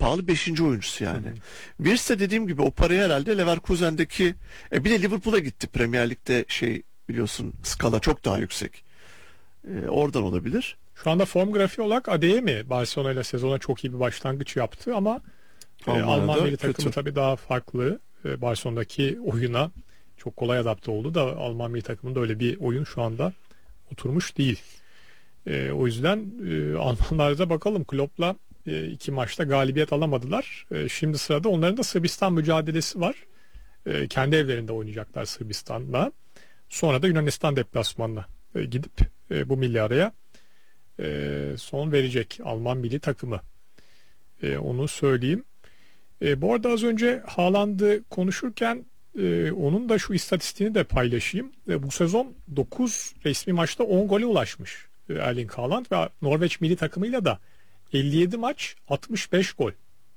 pahalı 5. oyuncusu yani. Wirtz de dediğim gibi o parayı herhalde Leverkusen'deki bir de Liverpool'a gitti. Premier Lig'de biliyorsun skala çok daha yüksek. Oradan olabilir. Şu anda form grafiği olarak Adeyemi Barcelona ile sezona çok iyi bir başlangıç yaptı ama Alman milli takımı tabii daha farklı. Barcelona'daki oyuna çok kolay adapte oldu da Alman milli takımında öyle bir oyun şu anda oturmuş değil. O yüzden Almanlarda bakalım, Klopp'la 2 maçta galibiyet alamadılar. Şimdi sırada onların da Sırbistan mücadelesi var. Kendi evlerinde oynayacaklar Sırbistan'la. Sonra da Yunanistan deplasmanına gidip bu milli araya son verecek Alman milli takımı. Onu söyleyeyim. Bu arada az önce Haaland'ı konuşurken onun da şu istatistiğini de paylaşayım. Bu sezon 9 resmi maçta 10 gole ulaşmış Erling Haaland ve Norveç milli takımıyla da 57 maç 65 gol.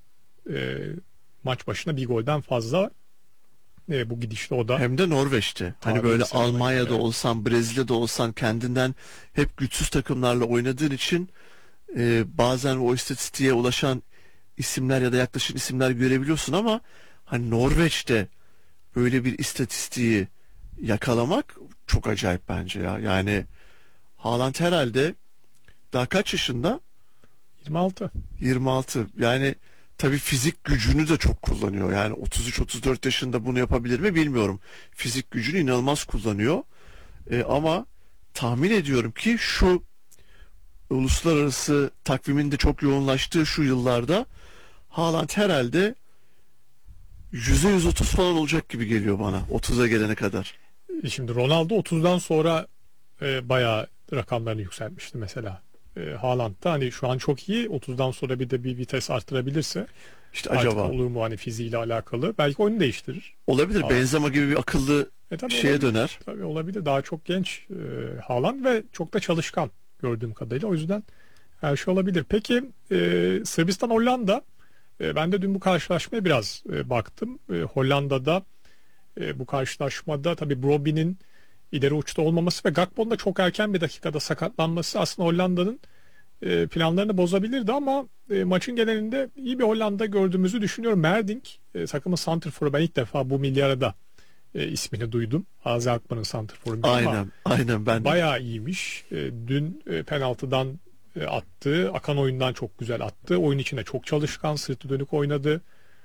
Maç başına bir golden fazla bu gidişte o da. Hem de Norveç'te. Hani böyle Almanya'da olsan, Brezilya'da olsan kendinden hep güçsüz takımlarla oynadığın için bazen o istatistiğe ulaşan isimler ya da yaklaşık isimler görebiliyorsun ama hani Norveç'te böyle bir istatistiği yakalamak çok acayip bence ya. Yani Haaland herhalde daha kaç yaşında? 26. 26. Yani tabii fizik gücünü de çok kullanıyor. Yani 33-34 yaşında bunu yapabilir mi bilmiyorum. Fizik gücünü inanılmaz kullanıyor. Ama tahmin ediyorum ki şu uluslararası takvimin de çok yoğunlaştığı şu yıllarda Haaland herhalde %130 falan olacak gibi geliyor bana 30'a gelene kadar. Şimdi Ronaldo 30'dan sonra bayağı rakamlarını yükseltmişti mesela. Haaland da hani şu an çok iyi, 30'dan sonra bir de bir vites arttırabilirse işte artık acaba olur mu hani fiziğiyle alakalı, belki oyunu değiştirir. Olabilir. Haaland. Benzema gibi bir akıllı şeye olabilir. döner. Tabii olabilir. Daha çok genç Haaland ve çok da çalışkan gördüğüm kadarıyla. O yüzden her şey olabilir. Peki Sırbistan Hollanda, ben de dün bu karşılaşmaya biraz baktım. Hollanda'da bu karşılaşmada tabii Brobbey'nin ileri uçta olmaması ve Gakpo'nun da çok erken bir dakikada sakatlanması aslında Hollanda'nın planlarını bozabilirdi ama maçın genelinde iyi bir Hollanda gördüğümüzü düşünüyorum. Merdink takımın santrforu, ben ilk defa bu milli arada ismini duydum. Azi Akman'ın santrforu. Aynen ben de. Bayağı iyiymiş. Dün penaltıdan attı. Akan oyundan çok güzel attı. Oyun içinde çok çalışkan, sırtı dönük oynadı.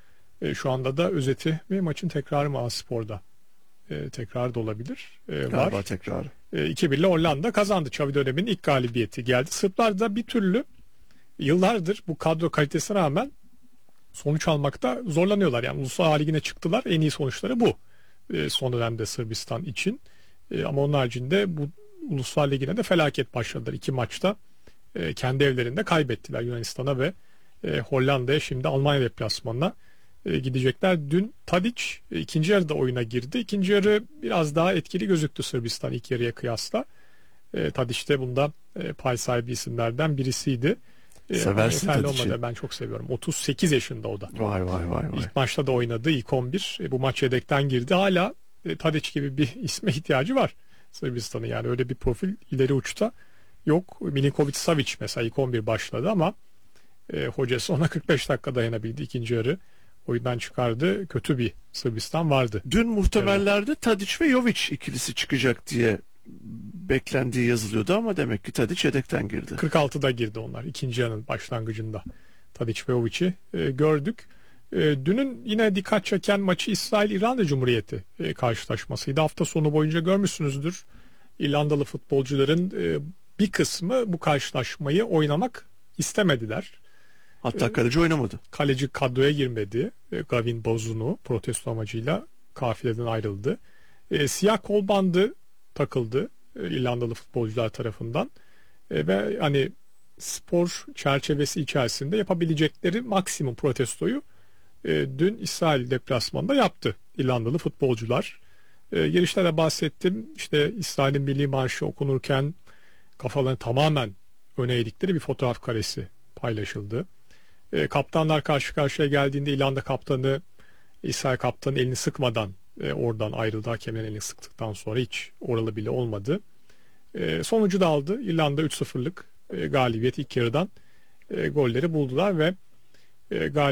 Şu anda da özeti ve maçın tekrarı mı A-Spor'da? Tekrar da olabilir. Galiba Var. tekrar. 2-1 ile Hollanda kazandı. Xavi döneminin ilk galibiyeti geldi. Sırplar da bir türlü yıllardır bu kadro kalitesine rağmen sonuç almakta zorlanıyorlar. Yani Uluslar Ligi'ne çıktılar. En iyi sonuçları bu. Son dönemde Sırbistan için. Ama onun haricinde bu Uluslar Ligi'ne de felaket başladılar. 2 maçta kendi evlerinde kaybettiler Yunanistan'a ve Hollanda'ya, şimdi Almanya deplasmanına gidecekler. Dün Tadic ikinci yarıda oyuna girdi. İkinci yarı biraz daha etkili gözüktü Sırbistan ilk yarıya kıyasla. Tadic de bunda pay sahibi isimlerden birisiydi. Seversin Tadic'i. Ben çok seviyorum. 38 yaşında o da. Vay. İlk maçta da oynadı. İlk 11. Bu maç yedekten girdi. Hala Tadic gibi bir isme ihtiyacı var Sırbistan'ın. Yani öyle bir profil ileri uçta yok. Milinkovic Savic mesela ilk 11 başladı ama hocası ona 45 dakika dayanabildi ikinci yarı. Oyundan çıkardı. Kötü bir Sırbistan vardı. Dün muhtemellerde Tadic ve Jovic ikilisi çıkacak diye beklendiği yazılıyordu ama demek ki Tadic yedekten girdi. 46'da girdi onlar ikinci yarının başlangıcında. Tadic ve Jovic'i gördük. Dünün yine dikkat çeken maçı İsrail-İrlanda Cumhuriyeti karşılaşmasıydı. Hafta sonu boyunca görmüşsünüzdür. İrlandalı futbolcuların bir kısmı bu karşılaşmayı oynamak istemediler. Hatta kaleci oynamadı. Kaleci kadroya girmedi. Gavin Bozunu protesto amacıyla kafileden ayrıldı. Siyah kol bandı takıldı İrlandalı futbolcular tarafından. Ve hani spor çerçevesi içerisinde yapabilecekleri maksimum protestoyu dün İsrail deplasmanında yaptı İrlandalı futbolcular. Girişte de bahsettim. İşte İsrail'in milli marşı okunurken kafalarını tamamen öne eğdikleri bir fotoğraf karesi paylaşıldı. Kaptanlar karşı karşıya geldiğinde İrlanda kaptanı İsrail kaptanı elini sıkmadan oradan ayrıldı. Hakemin elini sıktıktan sonra hiç oralı bile olmadı. Sonucu da aldı. İrlanda 3-0'lık galibiyet ilk yarıdan golleri buldular ve